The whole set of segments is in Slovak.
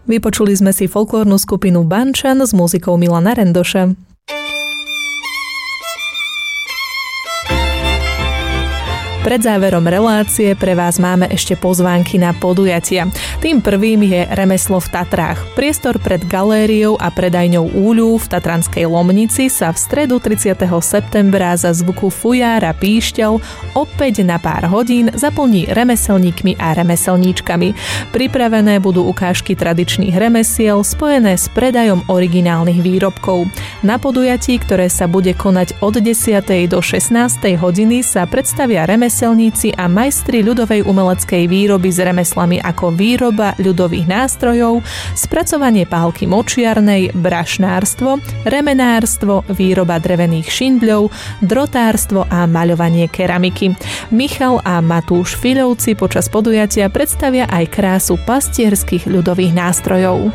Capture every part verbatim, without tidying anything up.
Vypočuli sme si folklórnu skupinu Bančan s muzikou Milana Rendoša. Pred záverom relácie pre vás máme ešte pozvánky na podujatia. Tým prvým je Remeslo v Tatrách. Priestor pred galériou a predajňou Úľu v Tatranskej Lomnici sa v stredu tridsiateho septembra za zvuku fujára píšťal opäť na pár hodín zaplní remeselníkmi a remeselníčkami. Pripravené budú ukážky tradičných remesiel spojené s predajom originálnych výrobkov. Na podujatí, ktoré sa bude konať od desiatej do šestnástej hodiny, sa predstavia remeselníci a majstri ľudovej umeleckej výroby s remeslami ako výroba ľudových nástrojov, spracovanie pálky močiarnej, brašnárstvo, remenárstvo, výroba drevených šindľov, drotárstvo a maľovanie keramiky. Michal a Matúš Filovci počas podujatia predstavia aj krásu pastierských ľudových nástrojov.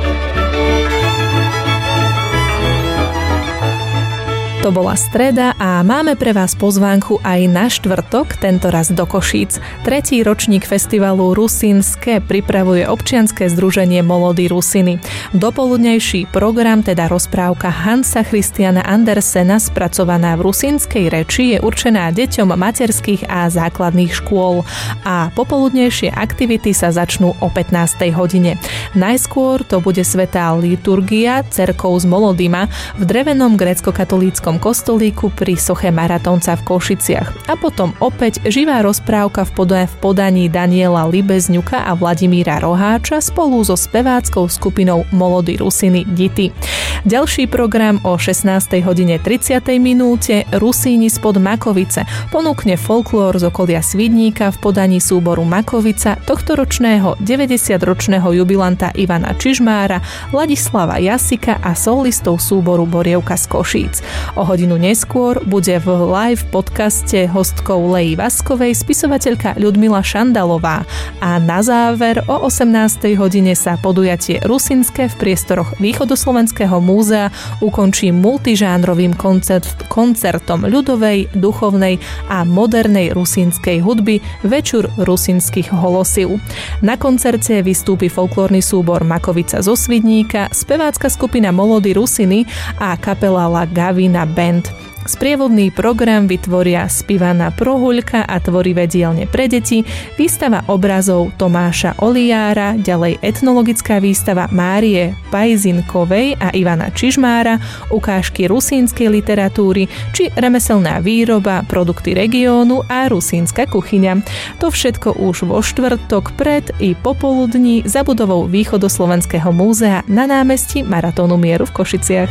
To bola streda a máme pre vás pozvánku aj na štvrtok, tento raz do Košíc. Tretí ročník festivalu Rusínske pripravuje občianske združenie Molody Rusiny. Dopoludnejší program, teda rozprávka Hansa Christiana Andersena spracovaná v rusínskej reči, je určená deťom materských a základných škôl a popoludnejšie aktivity sa začnú o pätnástej hodine. Najskôr to bude svätá liturgia cerkov z Molodima v drevenom grécko-katolíckom kostolíku pri soche Maratónca v Košiciach. A potom opäť živá rozprávka v, poda- v podaní Daniela Libezňuka a Vladimíra Roháča spolu so speváckou skupinou Molody Rusiny Dity. Ďalší program o šestnástej hodine tridsiatej minúte Rusíni spod Makovice ponúkne folklór z okolia Svidníka v podaní súboru Makovica tohtoročného deväťdesiatročného jubilanta Ivana Čižmára, Ladislava Jasika a solistov súboru Borievka z Košíc. O hodinu neskôr bude v live podcaste hostkou Leji Vaskovej spisovateľka Ľudmila Šandalová a na záver o osemnástej hodine sa podujatie Rusínske v priestoroch Východoslovenského múzea ukončí multižánrovým koncert, koncertom ľudovej, duchovnej a modernej rusínskej hudby Večer rusínskych holosív. Na koncerte vystúpi folklórny súbor Makovica zo Svidníka, spevácka skupina Molody Rusiny a kapela La Gavina Band. Sprievodný program vytvoria Spivana Prohuľka a tvorivé dielne pre deti, výstava obrazov Tomáša Oliára, ďalej etnologická výstava Márie Pajzinkovej a Ivana Čižmára, ukážky rusínskej literatúry či remeselná výroba, produkty regiónu a rusínska kuchyňa. To všetko už vo štvrtok pred i popoludní za budovou Východoslovenského múzea na námestí Maratónu mieru v Košiciach.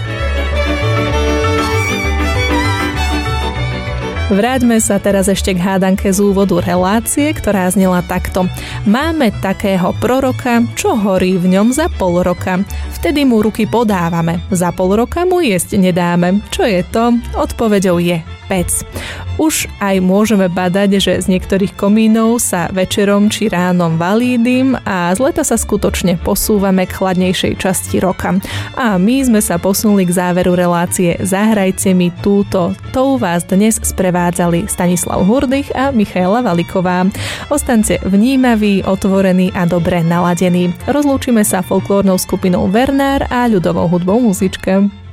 Vráťme sa teraz ešte k hádanke z úvodu relácie, ktorá znela takto. Máme takého proroka, čo horí v ňom za pol roka. Vtedy mu ruky podávame, za pol roka mu jesť nedáme. Čo je to? Odpoveďou je pec. Už aj môžeme badať, že z niektorých komínov sa večerom či ránom valí dym a z leta sa skutočne posúvame k chladnejšej časti roka. A my sme sa posunuli k záveru relácie Zahrajte mi túto. Tou vás dnes sprevádzali Stanislav Hurdych a Michaela Valiková. Ostaňte vnímaví, otvorení a dobre naladení. Rozlúčime sa folklórnou skupinou Vernár a ľudovou hudbou Muzička.